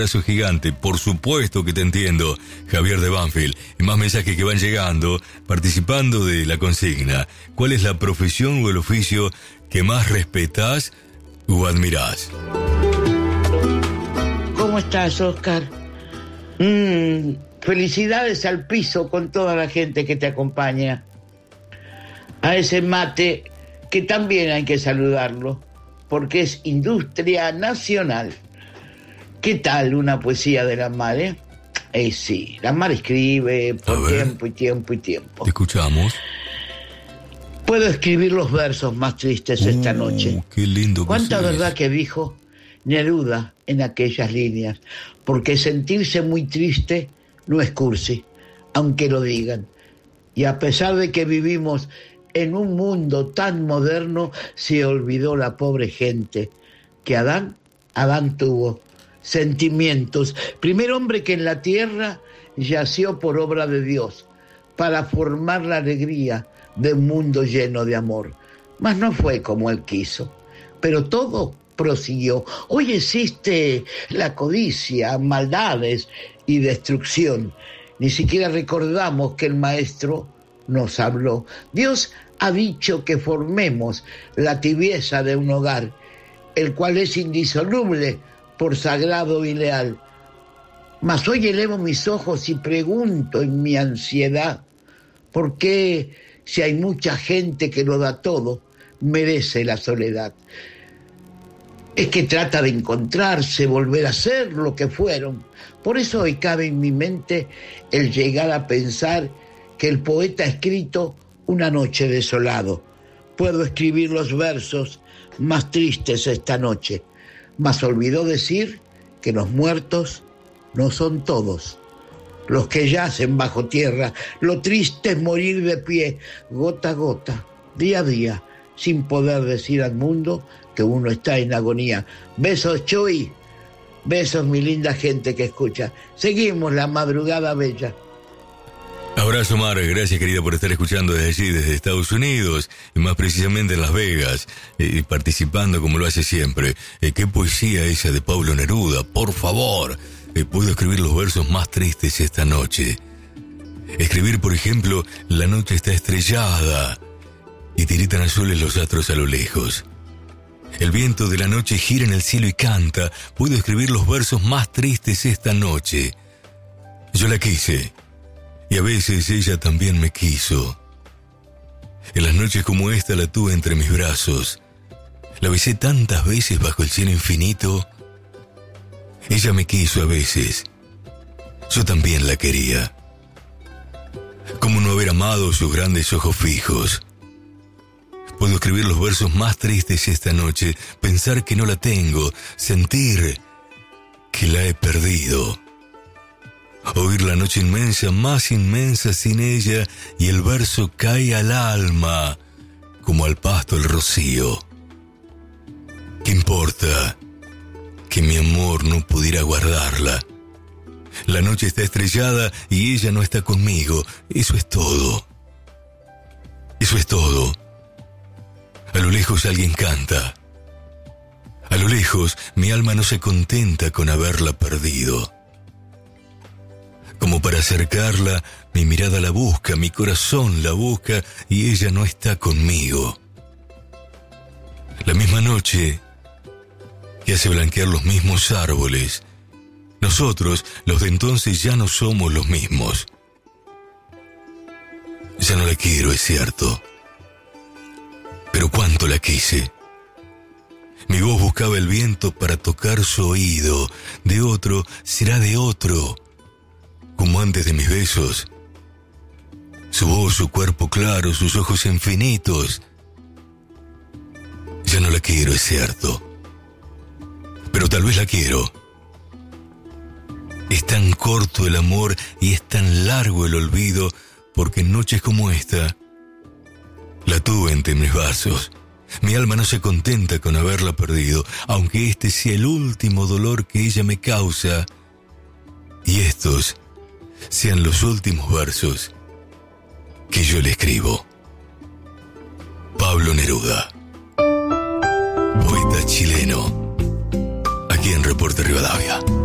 abrazo gigante, por supuesto que te entiendo, Javier de Banfield. Y más mensajes que van llegando, participando de la consigna. ¿Cuál es la profesión o el oficio que más respetás o admirás? ¿Cómo estás, Oscar? Felicidades al piso con toda la gente que te acompaña. A ese mate que también hay que saludarlo, porque es industria nacional. ¿Qué tal una poesía de la Mar, sí, la Mar escribe por tiempo y tiempo y tiempo. Te escuchamos. Puedo escribir los versos más tristes esta noche. Qué lindo. Cuánta verdad que dijo Neruda en aquellas líneas, porque sentirse muy triste no es cursi, aunque lo digan. Y a pesar de que vivimos en un mundo tan moderno, se olvidó la pobre gente que Adán tuvo sentimientos. Primer hombre que en la tierra yació por obra de Dios para formar la alegría de un mundo lleno de amor. Mas no fue como él quiso, pero todo prosiguió. Hoy existe la codicia, maldades y destrucción. Ni siquiera recordamos que el maestro nos habló. Dios ha dicho que formemos la tibieza de un hogar, el cual es indisoluble por sagrado y leal. Mas hoy elevo mis ojos y pregunto en mi ansiedad, ¿por qué, si hay mucha gente que lo da todo, merece la soledad? Es que trata de encontrarse, volver a ser lo que fueron. Por eso hoy cabe en mi mente el llegar a pensar que el poeta ha escrito una noche desolado. Puedo escribir los versos más tristes esta noche, mas olvidó decir que los muertos no son todos los que yacen bajo tierra. Lo triste es morir de pie, gota a gota, día a día, sin poder decir al mundo que uno está en agonía. Besos, Chuy. Besos, mi linda gente que escucha. Seguimos la madrugada bella. Abrazo, Mar, gracias querida por estar escuchando desde allí, desde Estados Unidos, y más precisamente en Las Vegas, participando como lo hace siempre. Qué poesía esa de Pablo Neruda, por favor. Puedo escribir los versos más tristes esta noche. Escribir, por ejemplo, la noche está estrellada y tiritan azules los astros a lo lejos. El viento de la noche gira en el cielo y canta. Puedo escribir los versos más tristes esta noche. Yo la quise. Y a veces ella también me quiso. En las noches como esta la tuve entre mis brazos. La besé tantas veces bajo el cielo infinito. Ella me quiso a veces. Yo también la quería. ¿Cómo no haber amado sus grandes ojos fijos? Puedo escribir los versos más tristes esta noche. Pensar que no la tengo. Sentir que la he perdido. Oír la noche inmensa, más inmensa sin ella, y el verso cae al alma, como al pasto el rocío. ¿Qué importa que mi amor no pudiera guardarla? La noche está estrellada y ella no está conmigo. Eso es todo. Eso es todo. A lo lejos alguien canta. A lo lejos mi alma no se contenta con haberla perdido. Como para acercarla, mi mirada la busca, mi corazón la busca y ella no está conmigo. La misma noche que hace blanquear los mismos árboles. Nosotros, los de entonces, ya no somos los mismos. Ya no la quiero, es cierto. Pero cuánto la quise. Mi voz buscaba el viento para tocar su oído. De otro, será de otro. Como antes de mis besos. Su voz, su cuerpo claro, sus ojos infinitos. Ya no la quiero, es cierto. Pero tal vez la quiero. Es tan corto el amor y es tan largo el olvido, porque en noches como esta la tuve entre mis brazos. Mi alma no se contenta con haberla perdido, aunque este sea el último dolor que ella me causa. Y estos sean los últimos versos que yo le escribo. Pablo Neruda, poeta chileno, aquí en Reporte Rivadavia.